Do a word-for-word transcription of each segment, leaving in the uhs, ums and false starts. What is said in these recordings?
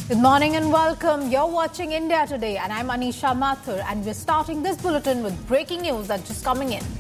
Good morning and welcome. You're watching India Today and I'm Anisha Mathur and we're starting this bulletin with breaking news that's just coming in.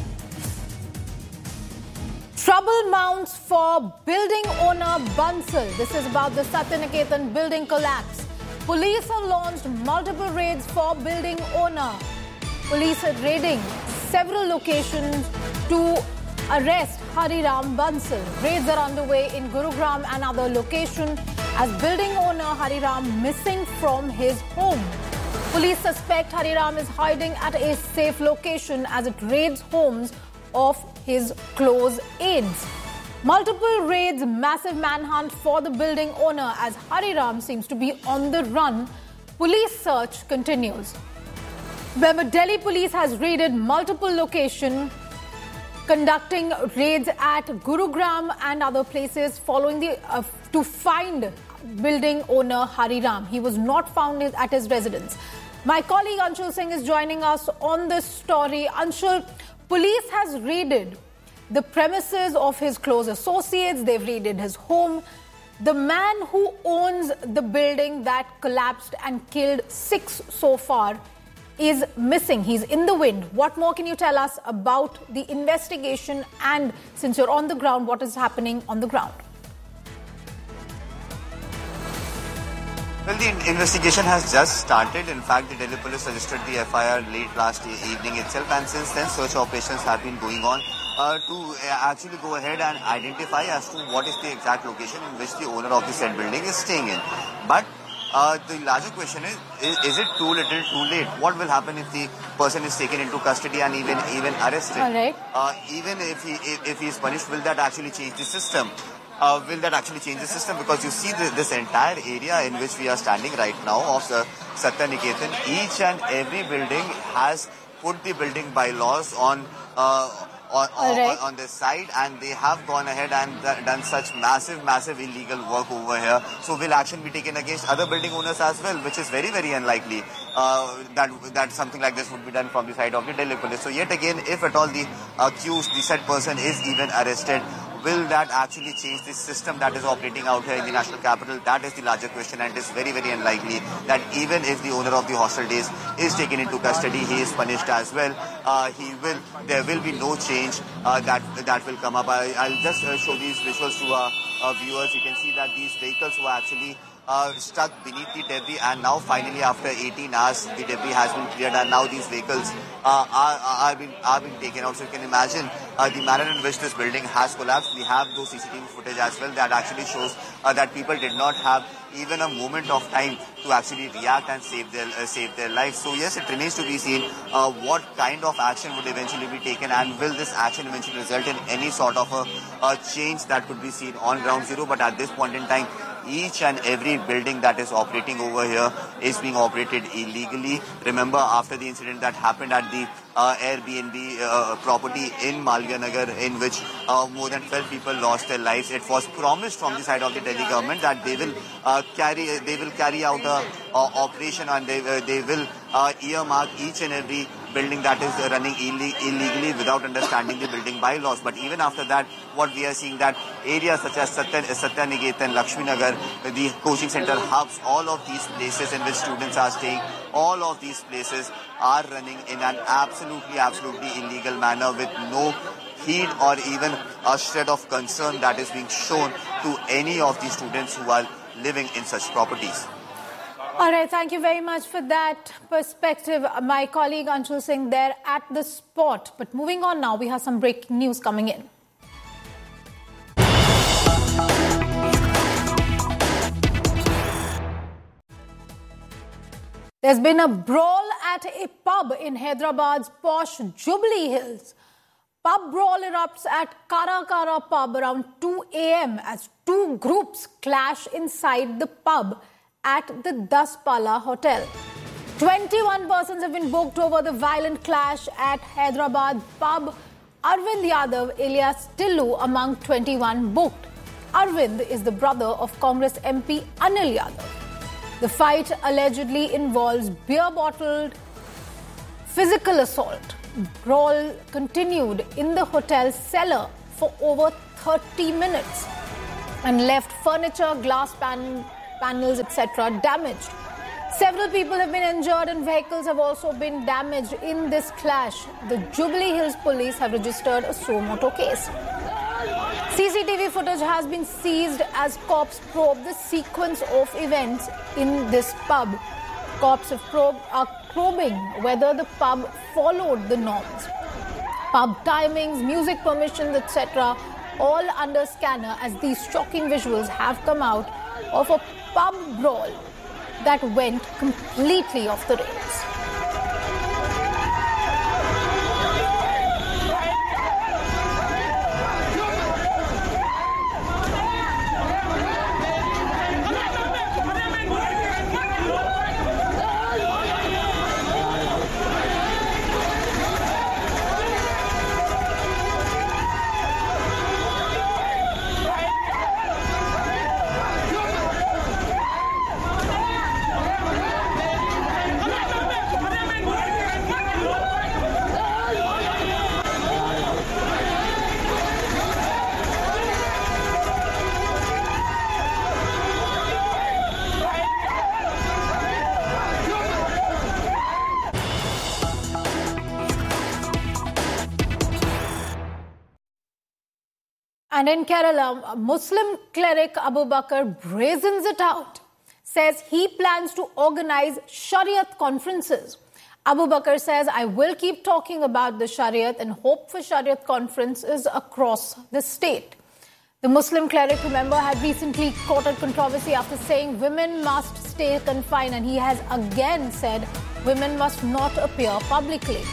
Trouble mounts for building owner Bansal. This is about the Satyaniketan building collapse. Police have launched multiple raids for building owner. Police are raiding several locations to arrest Hariram Bansal. Raids are underway in Gurugram and other locations as building owner Hariram missing from his home. Police suspect Hariram is hiding at a safe location as it raids homes of his close aides. Multiple raids, massive manhunt for the building owner as Hariram seems to be on the run. Police search continues. Remember, Delhi police has raided multiple locations, conducting raids at Gurugram and other places following the uh, to find building owner Hariram. He was not found at his residence. My colleague Anshul Singh is joining us on this story. Anshul, police has raided the premises of his close associates. They've raided his home. The man who owns the building that collapsed and killed six so far is missing. He's in the wind. What more can you tell us about the investigation and, since you're on the ground, what is happening on the ground? Well, the investigation has just started. In fact, the Delhi police registered the F I R late last evening itself, and since then search operations have been going on uh, to actually go ahead and identify as to what is the exact location in which the owner of the said building is staying in. But Uh, the larger question is, is, is it too little, too late? What will happen if the person is taken into custody and even even arrested? All right. Uh, even if he if, if he is punished, will that actually change the system? Uh, will that actually change the system? Because you see the, this entire area in which we are standing right now of the Satyaniketan, each and every building has put the building bylaws on uh, On, on, right. on this side, and they have gone ahead and done such massive, massive illegal work over here. So will action be taken against other building owners as well, which is very, very unlikely uh, that that something like this would be done from the side of the Delhi police. So yet again, if at all the accused, the said person is even arrested, will that actually change the system that is operating out here in the national capital? That is the larger question, and it is very, very unlikely that even if the owner of the hostel days is taken into custody, he is punished as well. Uh, he will. There will be no change uh, that that will come up. I, I'll just uh, show these visuals to our, our viewers. You can see that these vehicles were actually Uh, stuck beneath the debris, and now finally after eighteen hours the debris has been cleared, and now these vehicles uh, are, are, being, are being taken out. So you can imagine uh, the manner in which this building has collapsed. We have those C C T V footage as well that actually shows uh, that people did not have even a moment of time to actually react and save their uh, save their lives. So yes, it remains to be seen uh, what kind of action would eventually be taken, and will this action eventually result in any sort of a, a change that could be seen on ground zero. But at this point in time, each and every building that is operating over here is being operated illegally. Remember, after the incident that happened at the uh, Airbnb uh, property in Malviya Nagar, in which uh, more than twelve people lost their lives, it was promised from the side of the Delhi government that they will uh, carry they will carry out a, a operation, and they uh, they will uh, earmark each and every building that is running illeg illegally without understanding the building bylaws. But even after that, what we are seeing that areas such as Satyan, Satyaniketan, Lakshmi Nagar, the coaching center hubs, all of these places in which students are staying, all of these places are running in an absolutely, absolutely illegal manner with no heed or even a shred of concern that is being shown to any of the students who are living in such properties. All right, thank you very much for that perspective. My colleague Anshul Singh there at the spot. But moving on now, we have some breaking news coming in. There's been a brawl at a pub in Hyderabad's posh Jubilee Hills. Pub brawl erupts at Kara Kara pub around two a m as two groups clash inside the pub at the Daspala Hotel. twenty-one persons have been booked over the violent clash at Hyderabad pub. Arvind Yadav, alias Tillu, among twenty-one booked. Arvind is the brother of Congress M P Anil Yadav. The fight allegedly involves beer-bottled physical assault. Brawl continued in the hotel cellar for over thirty minutes and left furniture, glass pan panels, et cetera damaged. Several people have been injured and vehicles have also been damaged in this clash. The Jubilee Hills police have registered a suo motu case. C C T V footage has been seized as cops probe the sequence of events in this pub. Cops have probe, are probing whether the pub followed the norms. Pub timings, music permissions, et cetera all under scanner as these shocking visuals have come out of a pub brawl that went completely off the rails. And in Kerala, Muslim cleric Abu Bakr brazens it out, says he plans to organize Shariat conferences. Abu Bakr says, I will keep talking about the Shariat and hope for Shariat conferences across the state. The Muslim cleric, remember, had recently courted controversy after saying women must stay confined, and he has again said women must not appear publicly.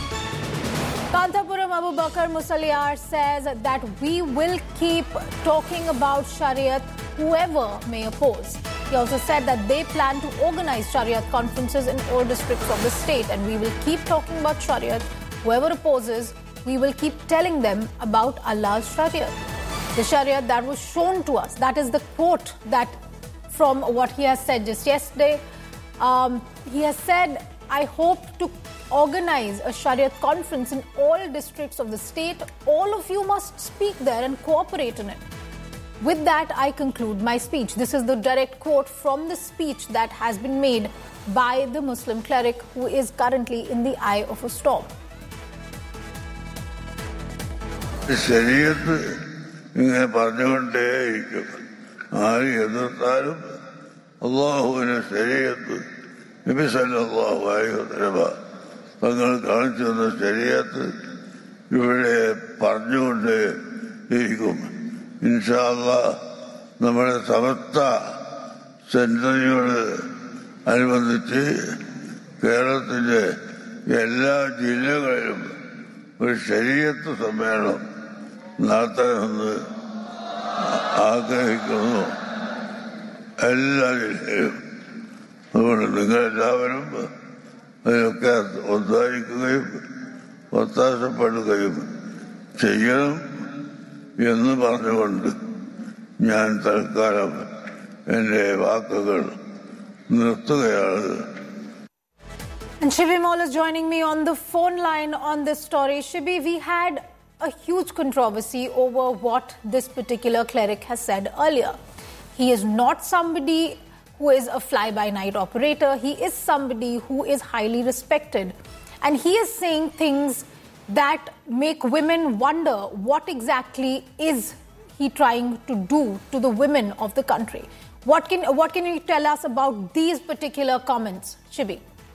Kantapuram Abu Bakr Musaliar says that we will keep talking about Shariat, whoever may oppose. He also said that they plan to organize Shariat conferences in all districts of the state, and we will keep talking about Shariat. Whoever opposes, we will keep telling them about Allah's Shariat. The Shariat that was shown to us, that is the quote that from what he has said just yesterday. Um, he has said, I hope to organize a Shariat conference in all districts of the state. All of you must speak there and cooperate in it. With that, I conclude my speech. This is the direct quote from the speech that has been made by the Muslim cleric who is currently in the eye of a storm. നബി സല്ലല്ലാഹു അലൈഹി വസല്ലം തങ്ങൾ കാണിച്ചു തന്ന ശരീഅത്ത് ഇവിടെ പറഞ്ഞുകൊണ്ട് ഇരിക്കും. ഇൻഷാ അല്ലാഹ് നമ്മുടെ സമസ്ത സെന്ററിനോട് അനുബന്ധിച്ച് കേരളത്തിന്റെ എല്ലാ ജില്ലകളിലും ഒരു ശരീഅത്ത് സമ്മേളനം നടത്തണമെന്ന് ആഗ്രഹിക്കുന്നു. എല്ലാ ജില്ലയിലും അതുകൊണ്ട് നിങ്ങളെല്ലാവരും അതിനൊക്കെ ഒത്തായിരിക്കുകയും ഒത്താശപ്പെടുകയും ചെയ്യണം എന്ന് പറഞ്ഞുകൊണ്ട് ഞാൻ തൽക്കാലം എൻ്റെ വാക്കുകൾ നിർത്തുകയാണ്. And Shibi Maul is joining me on the phone line on this story. Shibi, we had a huge controversy over what this particular cleric has said earlier. He is not somebody who is a fly-by-night operator. He is somebody who is highly respected. And he is saying things that make women wonder what exactly is he trying to do to the women of the country. What can, what can you tell us about these particular comments, Shibi?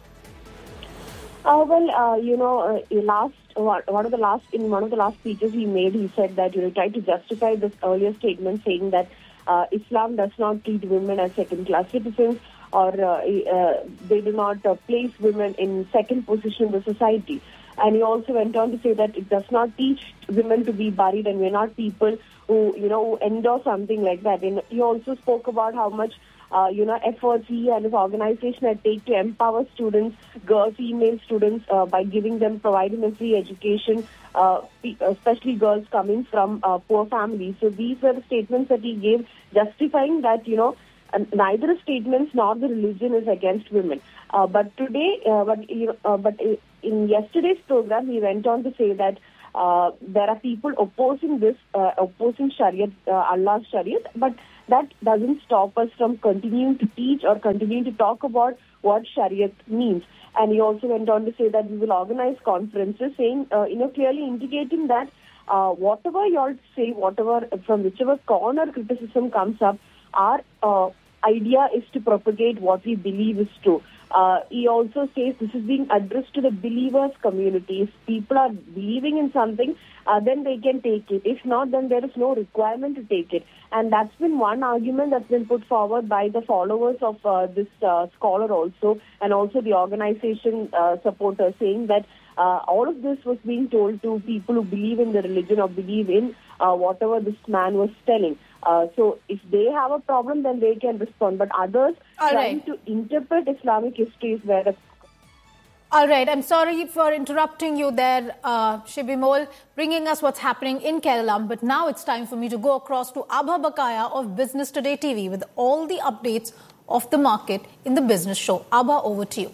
Uh, well, uh, you know, uh, last one of the last in one of the last speeches he made, he said that you know tried to justify this earlier statement, saying that uh, Islam does not treat women as second-class citizens, or uh, uh, they do not uh, place women in second position in the society. And he also went on to say that it does not teach women to be buried, and we're not people who you know who endorse something like that. And he also spoke about how much. Uh, you know, efforts he and his organization had taken to empower students, girl, female students, uh, by giving them, providing them free education, uh, especially girls coming from uh, poor families. So these were the statements that he gave, justifying that, you know, neither the statements nor the religion is against women. Uh, but today, uh, but, you know, uh, but in yesterday's program, he went on to say that uh, there are people opposing this, uh, opposing Shariat, uh, Allah's Shariat, but that doesn't stop us from continuing to teach or continuing to talk about what Shariat means. And he also went on to say that we will organize conferences, saying, uh, you know, clearly indicating that uh, whatever you all say, whatever, from whichever corner criticism comes up, our uh, idea is to propagate what we believe is true. Uh, he also says this is being addressed to the believers community. If people are believing in something, uh, then they can take it. If not, then there is no requirement to take it. And that's been one argument that's been put forward by the followers of uh, this uh, scholar also, and also the organization uh, supporters, saying that uh, all of this was being told to people who believe in the religion or believe in uh, whatever this man was telling. Uh, so if they have a problem, then they can respond. But others All trying right. to interpret Islamic history is where the... All right. I'm sorry for interrupting you there, uh, Shibi Mole, bringing us what's happening in Kerala. But now it's time for me to go across to Abha Bakaya of Business Today T V with all the updates of the market in the business show. Abha, over to you.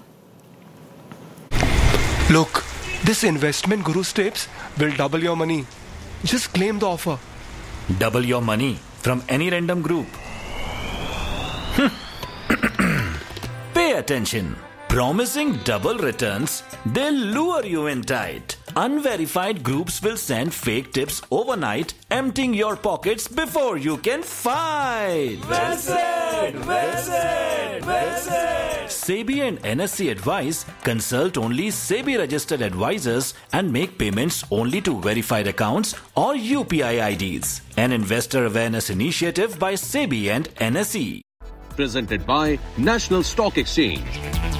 Look, this investment Guru's tips will double your money. Just claim the offer. Double your money from any random group. Pay attention. Promising double returns, they'll lure you in tight. Unverified groups will send fake tips overnight, emptying your pockets before you can fight. Well said, well said, well said. SEBI and N S E advise, consult only SEBI registered advisors and make payments only to verified accounts or U P I I Ds. An investor awareness initiative by SEBI and N S E. Presented by National Stock Exchange.